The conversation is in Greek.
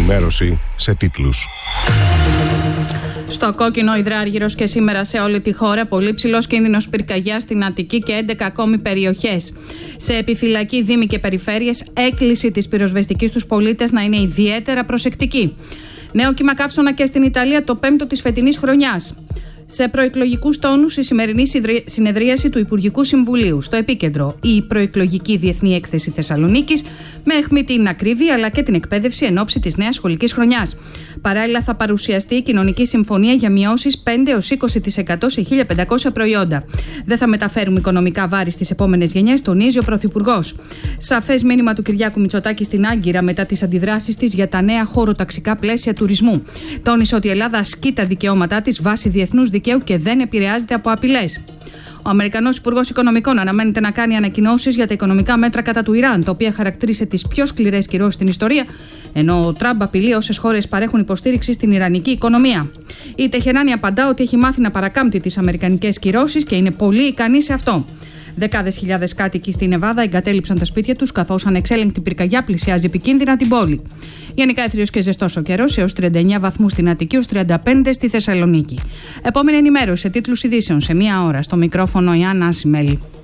ενημέρωση σε τίτλους. Στο κόκκινο υδράργυρος και σήμερα σε όλη τη χώρα, πολύ ψηλός κίνδυνος πυρκαγιάς στην Αττική και 11 ακόμη περιοχές. Σε επιφυλακή δήμοι και περιφέρειες, έκκληση της πυροσβεστικής στους πολίτες να είναι ιδιαίτερα προσεκτικοί. Νέο κύμα καύσωνα και στην Ιταλία, το 5ο της φετινής χρονιάς. Σε προεκλογικούς τόνους, η σημερινή συνεδρίαση του Υπουργικού Συμβουλίου. Στο επίκεντρο, η προεκλογική Διεθνή Έκθεση Θεσσαλονίκης, με αιχμή την ακρίβεια αλλά και την εκπαίδευση εν ώψη της νέας σχολικής χρονιάς. Παράλληλα, θα παρουσιαστεί η κοινωνική συμφωνία για μειώσεις 5-20% σε 1.500 προϊόντα. Δεν θα μεταφέρουμε οικονομικά βάρη στις επόμενες γενιές, τονίζει ο Πρωθυπουργός. Σαφές μήνυμα του Κυριάκου Μητσοτάκη στην Άγκυρα μετά τις αντιδράσεις της για τα νέα χωροταξικά πλαίσια τουρισμού. Τόνισε ότι η Ελλάδα ασκεί τα δικαιώματά της βάσει διεθνούς δικαίου και δεν επηρεάζεται από απειλές. Ο Αμερικανός Υπουργός Οικονομικών αναμένεται να κάνει ανακοινώσεις για τα οικονομικά μέτρα κατά του Ιράν, τα οποία χαρακτήρισε τις πιο σκληρές κυρώσεις στην ιστορία, ενώ ο Τραμπ απειλεί όσες χώρες παρέχουν υποστήριξη στην ιρανική οικονομία. Η Τεχεράνη απαντά ότι έχει μάθει να παρακάμπτει τις αμερικανικές κυρώσεις και είναι πολύ ικανή σε αυτό. Δεκάδες χιλιάδες κάτοικοι στην Νεβάδα εγκατέλειψαν τα σπίτια τους, καθώς ανεξέλεγκτη πυρκαγιά πλησιάζει επικίνδυνα την πόλη. Γενικά έθριος και ζεστός ο καιρός, έως 39 βαθμούς στην Αττική, έως 35 στη Θεσσαλονίκη. Επόμενη ενημέρωση σε τίτλους ειδήσεων σε 1 ώρα. Στο μικρόφωνο η Άννα Ασημέλη.